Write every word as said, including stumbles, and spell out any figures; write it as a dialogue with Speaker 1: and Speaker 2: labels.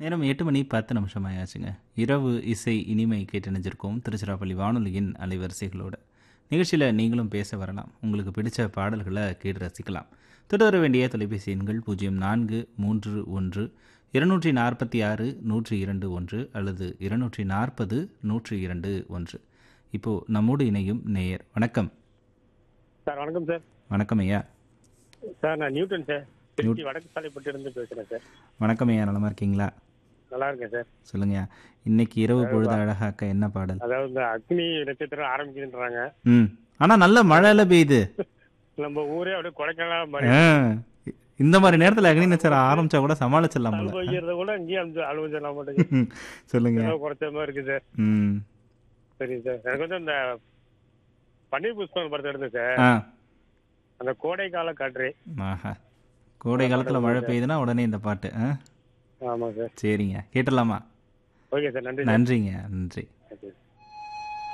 Speaker 1: நேரம் எட்டு மணி பத்து நிமிஷம் ஆயாச்சுங்க. இரவு இசை இனிமை கேட்டணிஞ்சிருக்கோம் திருச்சிராப்பள்ளி வானொலியின் அலைவரிசைகளோட. நிகழ்ச்சியில் நீங்களும் பேச வரலாம். உங்களுக்கு பிடிச்ச பாடல்களை கேட்டு ரசிக்கலாம். தொடர வேண்டிய தொலைபேசி எண்கள் பூஜ்ஜியம் நான்கு மூன்று ஒன்று இருநூற்றி நாற்பத்தி ஆறு நூற்றி இரண்டு ஒன்று அல்லது இருநூற்றி நாற்பது நூற்றி இரண்டு ஒன்று. இப்போது நம்மோடு இணையும் நேயர். வணக்கம்
Speaker 2: சார். வணக்கம் சார்.
Speaker 1: வணக்கம் ஐயா.
Speaker 2: சார் நான் நியூட்டன் சார், திருச்சி வடக்கு சாலைப்பட்டு இருந்து பேசுறேன் சார்.
Speaker 1: வணக்கம் ஐயா, நலமா இருக்கீங்களா?
Speaker 2: நல்லா இருக்கேன் சார்.
Speaker 1: சொல்லுங்கய்யா, இன்னைக்கு இரவு பொழுது அழகாக்க என்ன பாடல்?
Speaker 2: அதாவது இந்த அக்னி நட்சத்திரம் ஆரம்பிக்குதுன்றாங்க.
Speaker 1: ம் ஆனால் நல்ல மழைல பெய்யுது.
Speaker 2: நம்ம ஊரே அப்படியே கொடைக்கானல் மாதிரி
Speaker 1: ஆ, இந்த மாதிரி நேரத்தில் அக்னி நட்சத்திரம் ஆரம்பிச்சா கூட சமாளிச்சிடலாம் போல.
Speaker 2: அனுபவிக்கிறத கூட இங்கேயும் அனுபவி அனுபவிச்சிடலாம் மாட்டேங்குது.
Speaker 1: சொல்லுங்க.
Speaker 2: குறைச்ச மாதிரி இருக்கு சார்.
Speaker 1: ம்
Speaker 2: சரி சார். எனக்கு வந்து இந்த பன்னீர் புஷ்பம் படத்தை எடுத்தேன் சார்.
Speaker 1: ஆ
Speaker 2: அந்த கோடை கால காற்று.
Speaker 1: ஆஹா, கோடை காலத்தில் மழை பெய்யுதுன்னா உடனே இந்த பாட்டு. ஆ
Speaker 2: ஆமாம் சார்.
Speaker 1: சரிங்க, கேட்டுடலாமா?
Speaker 2: Okay sir. நன்றி சார்.
Speaker 1: நன்றிங்க, நன்றி.